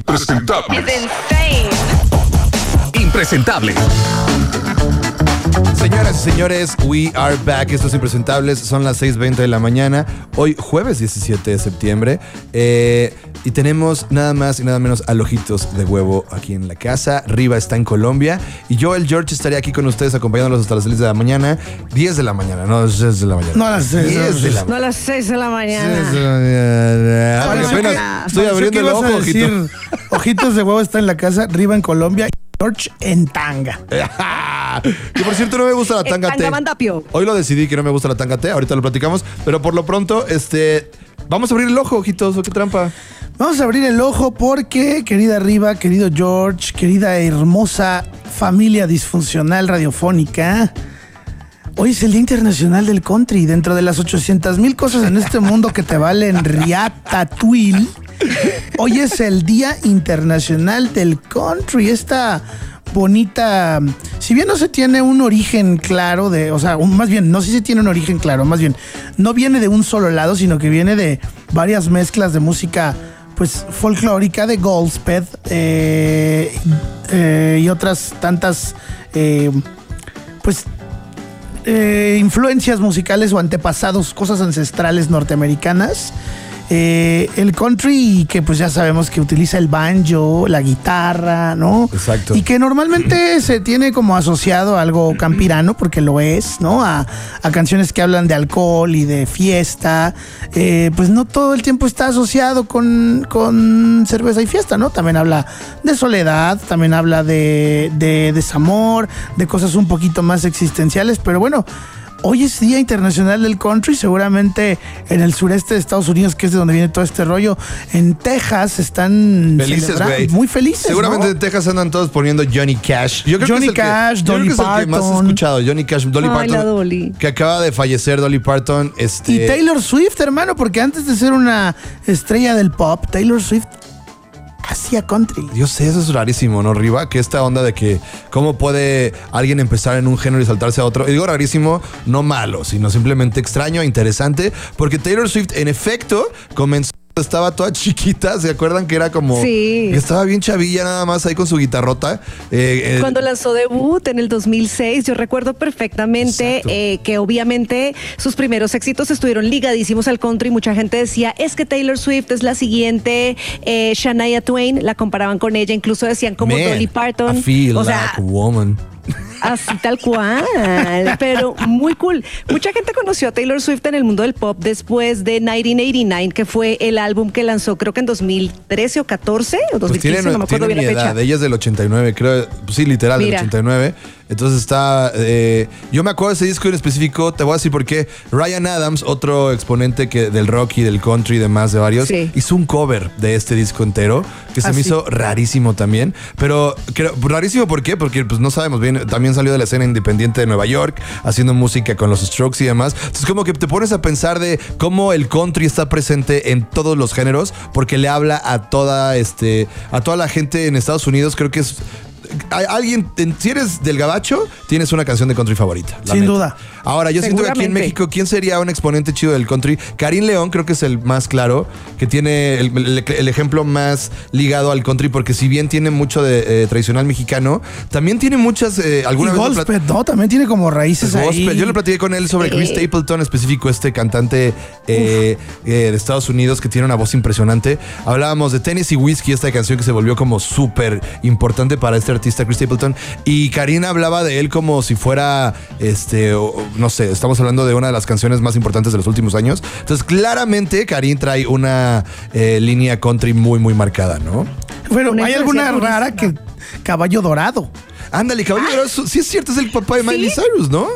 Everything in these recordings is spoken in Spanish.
Impresentable. Impresentable. Señoras y señores, we are back. Estos impresentables son las 6:20 de la mañana. Hoy, jueves 17 de septiembre. Y tenemos nada más y nada menos a Ojitos de Huevo aquí en la casa. Riva está en Colombia. Y yo, el George, estaré aquí con ustedes acompañándolos hasta las 6 de la mañana. 10 de la mañana, no 6 de la mañana. No a las 6. 10 de la No a las 6 de la mañana. 6 de la mañana. Pareció Apenas que- estoy abriendo el pareció que ojo, ibas a Ojito. decir, Ojitos de Huevo está en la casa, Riva en Colombia y George en tanga. Que por cierto no me gusta la tanga T. Mandapio. Hoy lo decidí que no me gusta la tanga T, ahorita lo platicamos, pero por lo pronto, vamos a abrir el ojo, Ojitos, ¿o qué trampa? Vamos a abrir el ojo porque, querida Riva, querido George, querida hermosa familia disfuncional radiofónica, hoy es el Día Internacional del Country. Dentro de las 800,000 cosas en este mundo que te valen riata-tuil, hoy es el Día Internacional del Country. Esta bonita, si bien no se tiene un origen claro más bien, no sé si tiene un origen claro, más bien, no viene de un solo lado, sino que viene de varias mezclas de música, pues, folclórica, de gospel, y otras tantas, influencias musicales o antepasados, cosas ancestrales norteamericanas. El country, que pues ya sabemos que utiliza el banjo, la guitarra, ¿no? Exacto. Y que normalmente se tiene como asociado a algo campirano, porque lo es, ¿no? A canciones que hablan de alcohol y de fiesta. Pues no todo el tiempo está asociado con cerveza y fiesta, ¿no? También habla de soledad, también habla de desamor, de cosas un poquito más existenciales, pero bueno. Hoy es Día Internacional del Country, seguramente en el sureste de Estados Unidos, que es de donde viene todo este rollo, en Texas están Felices, güey. muy felices, Seguramente ¿no? en Texas andan todos poniendo Johnny Cash. Yo creo Johnny que es Cash, yo creo Dolly que es el que más he Parton. escuchado. Johnny Cash, Dolly Ay, Parton. la Dolly. Que acaba de fallecer Dolly Parton. Y Taylor Swift, hermano, porque antes de ser una estrella del pop, Taylor Swift hacía country. Yo sé, eso es rarísimo, ¿no, Riva? Que esta onda de que cómo puede alguien empezar en un género y saltarse a otro. Y digo rarísimo, no malo, sino simplemente extraño, interesante. Porque Taylor Swift, en efecto, comenzó. Estaba toda chiquita, ¿se acuerdan que era como... Sí. Que estaba bien chavilla nada más ahí con su guitarrota? Cuando lanzó debut en el 2006, yo recuerdo perfectamente que obviamente sus primeros éxitos estuvieron ligadísimos al country. Mucha gente decía, es que Taylor Swift es la siguiente Shania Twain, la comparaban con ella, incluso decían como Man, Dolly Parton. I feel o like sea, a woman. así tal cual, pero muy cool. Mucha gente conoció a Taylor Swift en el mundo del pop después de 1989, que fue el álbum que lanzó creo que en 2013 o 14 o 2015, no me acuerdo bien la mi fecha. edad. Ella es del 89, creo. Pues sí, literal, Mira. del 89. Entonces está... yo me acuerdo de ese disco en específico, te voy a decir por qué. Ryan Adams, otro exponente del rock y del country y demás de varios, Sí. hizo un cover de este disco entero, que se me hizo rarísimo también. Pero rarísimo, ¿por qué? Porque pues no sabemos bien. También salió de la escena independiente de Nueva York, haciendo música con los Strokes y demás. Entonces como que te pones a pensar de cómo el country está presente en todos los géneros, porque le habla a toda la gente en Estados Unidos. Creo que es... si eres del gabacho, tienes una canción de country favorita. Sin duda. Ahora, yo siento que aquí en Seguramente. México, ¿quién sería un exponente chido del country? Karim León creo que es el más claro, que tiene el ejemplo más ligado al country, porque si bien tiene mucho de tradicional mexicano, también tiene muchas... Y alguna vez lo gospel, ¿no? También tiene como raíces ahí. gospel. Yo le platiqué con él sobre Chris Stapleton, específico, este cantante de Estados Unidos que tiene una voz impresionante. Hablábamos de Tennessee Whiskey, esta canción que se volvió como súper importante para este artista Chris Stapleton, y Karina hablaba de él como si fuera no sé, estamos hablando de una de las canciones más importantes de los últimos años. Entonces claramente Karin trae una línea country muy muy marcada, ¿no? Pero Una hay alguna influencia rara que Caballo Dorado. Ándale, Caballo Dorado, sí es cierto, es el papá de Miley Cyrus, ¿no?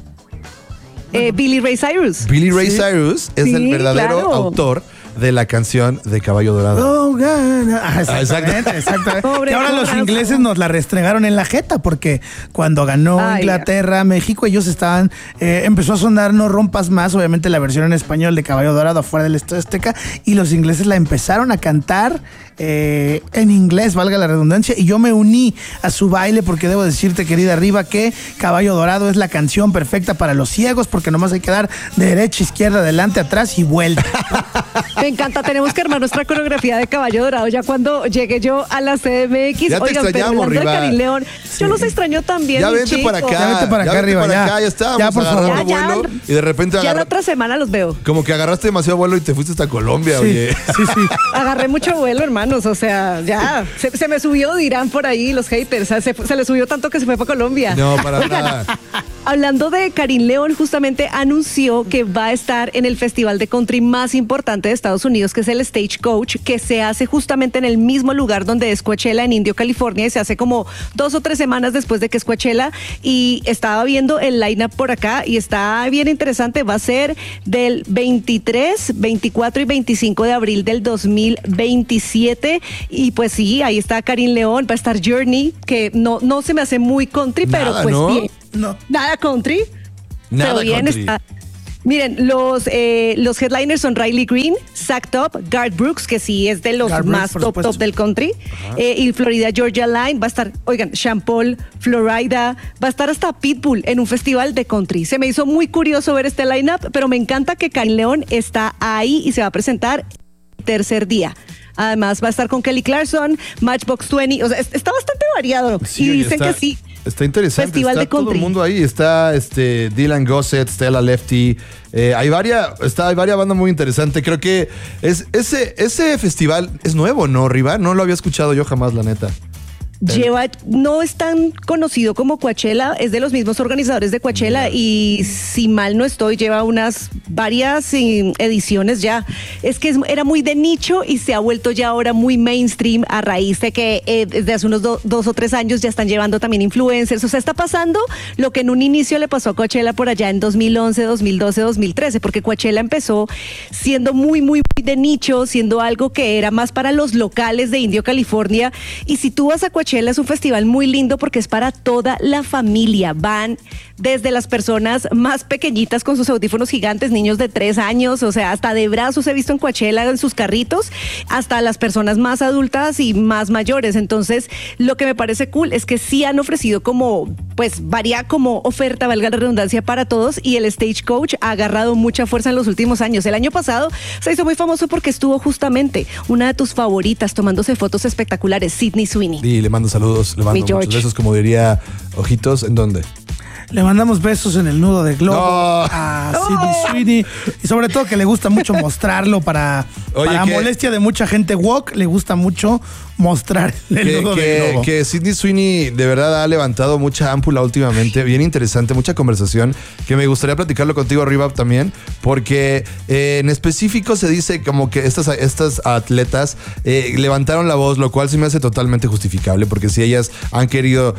Billy Ray Cyrus. Billy Ray Cyrus es el Sí, verdadero claro. autor de la canción de Caballo Dorado. Oh, God. Exactamente, exactamente. Pobre Que ahora los corazón. ingleses nos la restregaron en la jeta, porque cuando ganó Ay, Inglaterra, México, ellos estaban, empezó a sonar No Rompas Más, obviamente la versión en español de Caballo Dorado afuera del Estadio Azteca, y los ingleses la empezaron a cantar en inglés, valga la redundancia, y yo me uní a su baile, porque debo decirte, querida Riva, que Caballo Dorado es la canción perfecta para los ciegos, porque nomás hay que dar derecha, izquierda, adelante, atrás y vuelta. Me encanta, tenemos que armar nuestra coreografía de Caballo Dorado ya cuando llegue yo a la CDMX. Ya te extrañamos, Riva. Karin León, yo los extraño también. Ya mis vente chicos. para acá. Ya vente para acá, Riva, ya estábamos Ya, por favor. agarrando Ya, vuelo y de repente Ya la otra semana los veo. como que agarraste demasiado vuelo y te fuiste hasta Colombia, Sí, oye. sí, sí. Agarré mucho vuelo, hermanos, o sea, ya. Se me subió, dirán por ahí los haters. O sea, se le subió tanto que se fue para Colombia. No, para Oigan, nada. hablando de Karin León, justamente anunció que va a estar en el festival de country más importante de Estados Unidos, que es el Stagecoach, que se hace justamente en el mismo lugar donde es Coachella, en Indio, California, y se hace como 2 o 3 semanas después de que es Coachella. Y estaba viendo el lineup por acá y está bien interesante. Va a ser del 23, 24 y 25 de abril del 2027. Y pues sí, ahí está Karin León, va a estar Journey, que no se me hace muy country, pero Nada, pues ¿no? bien. No. Nada country. Nada pero bien country. está. Miren, los headliners son Riley Green, Zach Top, Garth Brooks, que sí es de los Garth Brooks, más por top supuesto. del country, y Florida Georgia Line, va a estar, oigan, Sean Paul, Florida, va a estar hasta Pitbull en un festival de country. Se me hizo muy curioso ver este lineup, pero me encanta que Karin León está ahí y se va a presentar el tercer día. Además va a estar con Kelly Clarkson, Matchbox 20, o sea, está bastante variado. Sí, y oye, dicen que sí. Está interesante. Festival está de todo el country. mundo ahí. Está Dylan Gossett, Stella Lefty. Hay varias bandas muy interesantes. Creo que ese festival es nuevo, ¿no, Riva? No lo había escuchado yo jamás, la neta. No es tan conocido como Coachella, es de los mismos organizadores de Coachella y si mal no estoy, lleva varias ediciones ya. Es que era muy de nicho y se ha vuelto ya ahora muy mainstream a raíz de que desde hace unos 2 o 3 años ya están llevando también influencers. O sea, está pasando lo que en un inicio le pasó a Coachella por allá en 2011, 2012, 2013, porque Coachella empezó siendo muy, muy de nicho, siendo algo que era más para los locales de Indio, California. Y si tú vas a Coachella, es un festival muy lindo porque es para toda la familia. Van desde las personas más pequeñitas con sus audífonos gigantes, niños de 3 años, o sea, hasta de brazos he visto en Coachella en sus carritos, hasta las personas más adultas y más mayores. Entonces, lo que me parece cool es que sí han ofrecido como, pues, varía como oferta, valga la redundancia, para todos, y el Stagecoach ha agarrado mucha fuerza en los últimos años. El año pasado se hizo muy famoso porque estuvo justamente una de tus favoritas tomándose fotos espectaculares, Sydney Sweeney. Y le mando saludos, le mando Mi muchos George. besos, como diría Ojitos. ¿En dónde? Le mandamos besos en el nudo de globo No. a Sydney Sweeney. Y sobre todo que le gusta mucho mostrarlo para Oye, molestia de mucha gente woke. Le gusta mucho mostrar el nudo de globo. Que Sydney Sweeney de verdad ha levantado mucha ámpula últimamente, bien interesante, mucha conversación, que me gustaría platicarlo contigo arriba también, porque en específico se dice como que estas atletas levantaron la voz, lo cual se me hace totalmente justificable, porque si ellas han querido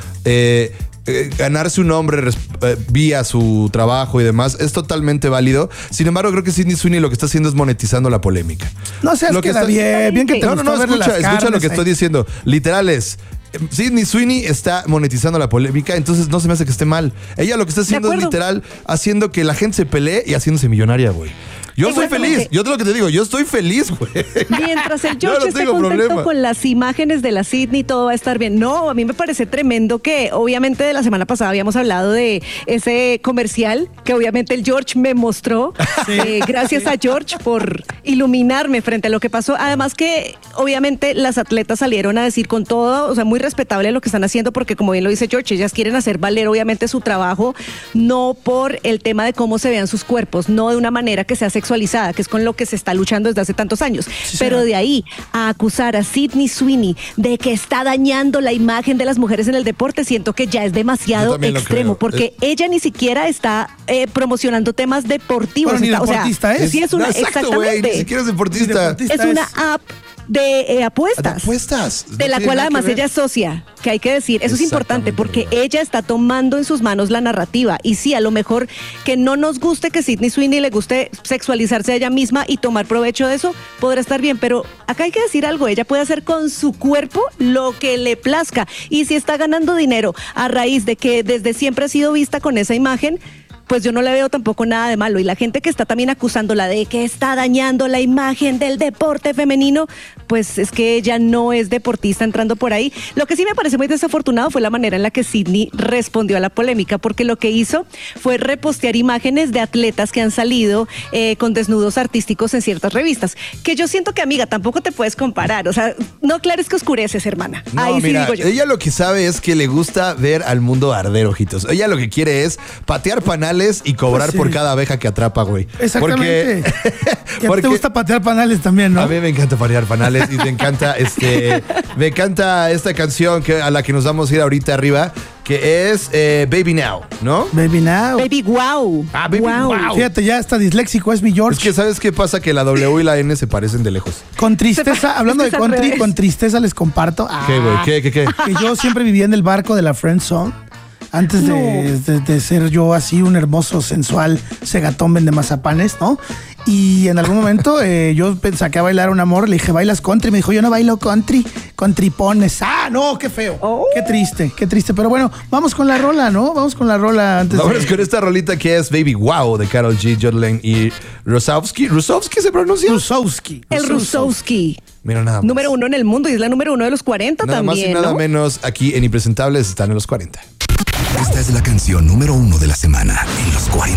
ganarse un nombre vía su trabajo y demás, es totalmente válido. Sin embargo, creo que Sydney Sweeney lo que está haciendo es monetizando la polémica. No seas Lo que queda está- bien que te No, gustó verle las escucha lo carnes que estoy ahí. diciendo. Literal es, Sydney Sweeney está monetizando la polémica, entonces no se me hace que esté mal. Ella lo que está haciendo es acuerdo. literal haciendo que la gente se pelee y haciéndose millonaria, güey. Yo estoy Exactamente. feliz. Yo te lo que te digo, yo estoy feliz, güey. Mientras el Yo George no esté tengo contento problema. con las imágenes de la Sydney, todo va a estar bien. No, a mí me parece tremendo que obviamente de la semana pasada habíamos hablado de ese comercial que obviamente el George me mostró. Gracias a George por iluminarme frente a lo que pasó. Además que obviamente las atletas salieron a decir con todo, o sea, muy respetable lo que están haciendo porque como bien lo dice George, ellas quieren hacer valer obviamente su trabajo, no por el tema de cómo se vean sus cuerpos, no de una manera que sea sexualizada, que es con lo que se está luchando desde hace tantos años. Pero de ahí a acusar a Sydney Sweeney de que está dañando la imagen de las mujeres en el deporte, siento que ya es Yo demasiado también lo extremo, creo. porque ella ni siquiera está promocionando temas deportivos. Bueno, ni Está- deportista es. Sí, es una, No, exacto, güey, exactamente. ni siquiera es deportista. Ni deportista. Es una app de apuestas. De apuestas. De No la tiene cual nada además que ver. ella es socia, que hay que decir, eso es importante porque Exactamente, ella está tomando en sus manos la narrativa y sí, a lo mejor que no nos guste que Sydney Sweeney le guste sexualizarse a ella misma y tomar provecho de eso, podrá estar bien, pero acá hay que decir algo, ella puede hacer con su cuerpo lo que le plazca y si está ganando dinero a raíz de que desde siempre ha sido vista con esa imagen, pues yo no le veo tampoco nada de malo. Y la gente que está también acusándola de que está dañando la imagen del deporte femenino, pues es que ella no es deportista entrando por ahí. Lo que sí me parece muy desafortunado fue la manera en la que Sydney respondió a la polémica, porque lo que hizo fue repostear imágenes de atletas que han salido con desnudos artísticos en ciertas revistas, que yo siento que, amiga, tampoco te puedes comparar. O sea, no aclares que oscureces, hermana. No, ahí mira, sí digo yo. Ella lo que sabe es que le gusta ver al mundo arder, ojitos. Ella lo que quiere es patear panales y cobrar Pues sí. por cada abeja que atrapa, güey. Exactamente. Y a ti te gusta patear panales también, ¿no? A mí me encanta patear panales y me encanta esta canción a la que nos vamos a ir ahorita arriba, que es Baby Now, ¿no? Baby Now. Baby wow. Ah, Baby Wow. Fíjate, ya está disléxico, es mi George. Es que ¿sabes qué pasa? Que la W y la N se parecen de lejos. Con tristeza, hablando de Es que es al country, revés. con tristeza les comparto ¿Qué, güey? ¿Qué? que yo siempre vivía en el barco de la Friend Zone. Antes de ser yo así un hermoso, sensual segatón vende mazapanes, ¿no? Y en algún momento yo saqué a bailar a un amor, le dije, ¿bailas country? Me dijo, yo no bailo country, con tripones. ¡Ah, no! ¡Qué feo! Oh. Qué triste, qué triste. Pero bueno, vamos con la rola, ¿no? Vamos con la rola antes Vámonos con esta rolita que es Baby Wow de Karol G, Jodlane y Rusowski. ¿Rusowski se pronuncia? Rusowski. El Rusowski. Mira nada más. Número 1 en el mundo y es la número 1 de los 40 Nada más también, y nada ¿no? menos aquí en Impresentables están en los 40. Esta es la canción número 1 de la semana en los 40.